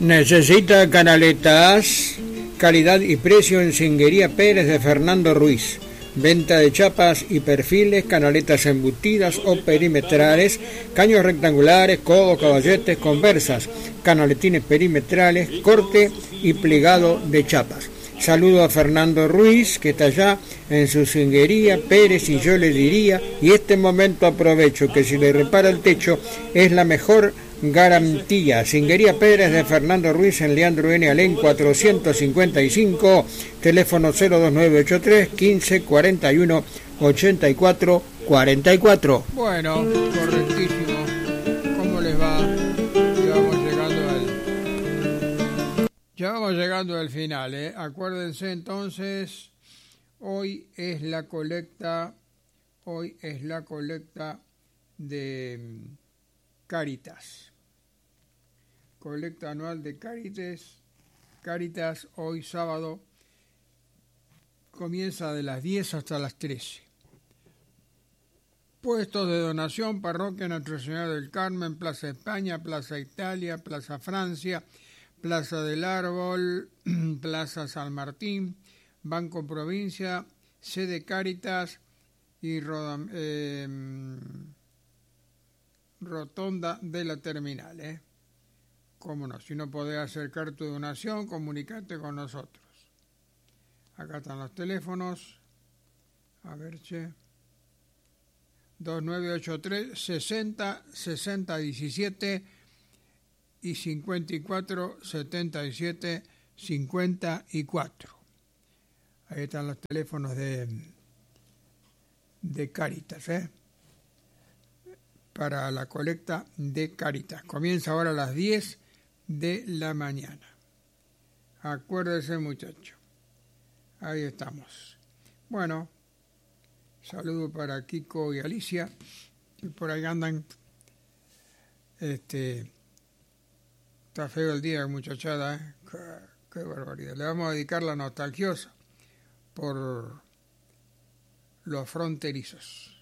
¿Necesita canaletas? Calidad y precio en Singuería Pérez de Fernando Ruiz. Venta de chapas y perfiles, canaletas embutidas o perimetrales, caños rectangulares, codos, caballetes, conversas, canaletines perimetrales, corte y plegado de chapas. Saludo a Fernando Ruiz, que está allá en su Singuería Pérez, y yo le diría, y este momento aprovecho, que si le repara el techo es la mejor garantía. Singuería Pérez de Fernando Ruiz en Leandro N. Alén 455, teléfono 02983 15 41 84 44. Bueno, correctísimo. ¿Cómo les va? Ya vamos llegando al final, ¿eh? Acuérdense entonces, hoy es la colecta de Cáritas. Colecta anual de Cáritas, hoy sábado, comienza de las 10 hasta las 13. Puestos de donación: Parroquia Nuestra Señora del Carmen, Plaza España, Plaza Italia, Plaza Francia, Plaza del Árbol, Plaza San Martín, Banco Provincia, sede Cáritas y Rotonda de la Terminal, Cómo no, si no podés acercar tu donación, comunicate con nosotros. Acá están los teléfonos. A ver, 2983 60 60 17 y 54 77 54. Ahí están los teléfonos de Cáritas, para la colecta de Cáritas. Comienza ahora a las 10 de la mañana. Acuérdese, muchacho. Ahí estamos. Bueno, saludo para Kiko y Alicia, que por ahí andan. Está feo el día, muchachada, Qué barbaridad. Le vamos a dedicar la nostalgiosa por los fronterizos.